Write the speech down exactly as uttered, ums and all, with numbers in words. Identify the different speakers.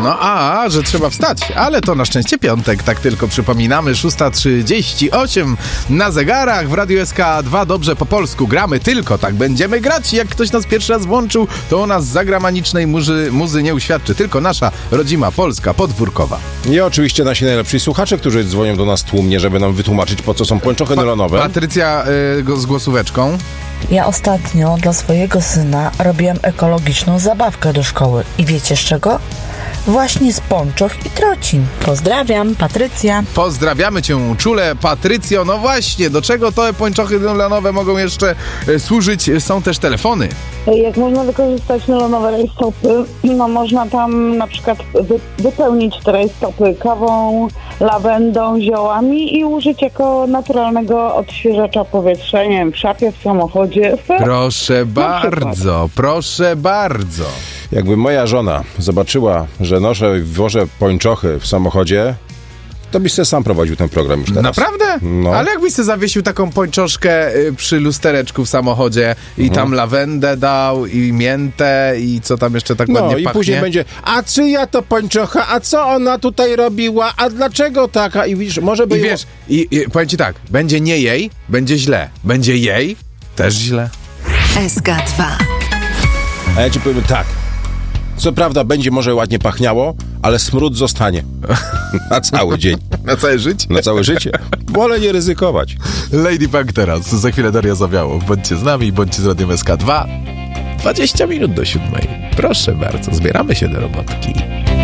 Speaker 1: No a, że trzeba wstać, ale to na szczęście piątek, tak tylko przypominamy, szósta trzydzieści osiem na zegarach, w Radiu S K dwa dobrze po polsku gramy, tylko tak będziemy grać. Jak ktoś nas pierwszy raz włączył, to u nas zagranicznej muzy, muzy nie uświadczy, tylko nasza rodzima Polska, podwórkowa.
Speaker 2: I oczywiście nasi najlepsi słuchacze, którzy dzwonią do nas tłumnie, żeby nam wytłumaczyć, po co są pończochy nylonowe.
Speaker 1: Patrycja y, go z głosóweczką.
Speaker 3: Ja ostatnio dla swojego syna robiłem ekologiczną zabawkę do szkoły. I wiecie z czego? Właśnie z pończoch i trocin. Pozdrawiam, Patrycja.
Speaker 1: Pozdrawiamy cię czule, Patrycjo. No właśnie, do czego te pończochy nylonowe mogą jeszcze y, służyć? Są też telefony.
Speaker 4: Jak można wykorzystać nylonowe rajstopy, no można tam na przykład wy, wypełnić te rajstopy kawą, lawendą, ziołami i użyć jako naturalnego odświeżacza powietrza, nie wiem, w szafie, w samochodzie.
Speaker 1: Proszę bardzo, proszę bardzo.
Speaker 2: Jakby moja żona zobaczyła, że noszę i wożę pończochy w samochodzie, to byś sobie sam prowadził ten program już teraz.
Speaker 1: Naprawdę?
Speaker 2: No.
Speaker 1: Ale jakbyś sobie zawiesił taką pończoszkę y, przy lustereczku w samochodzie i
Speaker 2: Mhm.
Speaker 1: tam lawendę dał i miętę i co tam jeszcze tak
Speaker 2: No
Speaker 1: ładnie
Speaker 2: i
Speaker 1: pachnie.
Speaker 2: później będzie, a czyja to pończocha, a co ona tutaj robiła, a dlaczego taka? I widzisz, może by...
Speaker 1: I wiesz, i, i powiem ci tak, będzie nie jej, będzie źle. Będzie jej, też źle.
Speaker 5: S K dwa.
Speaker 2: A ja ci powiem tak, co prawda będzie może ładnie pachniało, ale smród zostanie. Na cały dzień.
Speaker 1: Na całe życie?
Speaker 2: Na całe życie. Wolę nie ryzykować.
Speaker 1: Lady Punk teraz, za chwilę Daria Zawiało. Bądźcie z nami, bądźcie z Radiem S K dwa. dwadzieścia minut do siódmej. Proszę bardzo, zbieramy się do robotki.